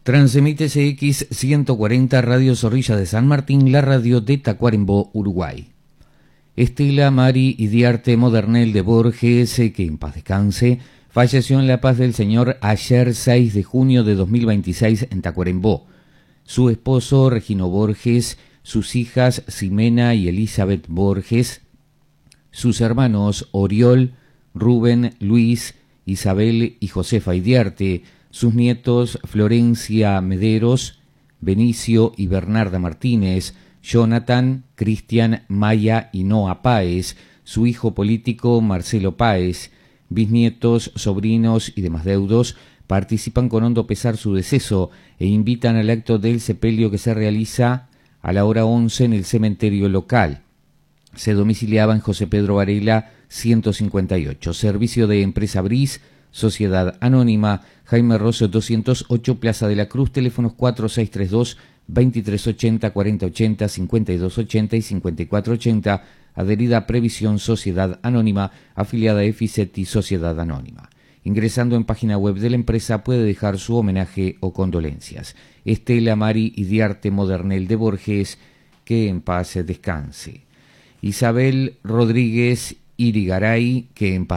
Transmite CX 140 Radio Zorrilla de San Martín, la radio de Tacuarembó, Uruguay. Estela Mari Idiarte Modernel de Borges, que en paz descanse, falleció en la paz del Señor ayer 6 de junio de 2026 en Tacuarembó. Su esposo Regino Borges, sus hijas Ximena y Elizabeth Borges, sus hermanos Oriol, Rubén, Luis, Isabel y Josefa Idiarte, sus nietos Florencia Mederos, Benicio y Bernarda Martínez, Jonathan, Cristian, Maya y Noa Páez, su hijo político Marcelo Páez, bisnietos, sobrinos y demás deudos participan con hondo pesar su deceso e invitan al acto del sepelio que se realiza a la hora 11 en el cementerio local. Se domiciliaba en José Pedro Varela 158, servicio de Empresa Bris, Sociedad Anónima, Jaime Rosso 208, Plaza de la Cruz, teléfonos 4632-2380, 4080, 5280 y 5480, adherida a Previsión Sociedad Anónima, afiliada a Efiseti Sociedad Anónima. Ingresando en página web de la empresa puede dejar su homenaje o condolencias. Estela Mari Idiarte Modernel de Borges, que en paz descanse. Isabel Rodríguez Irigaray, que en paz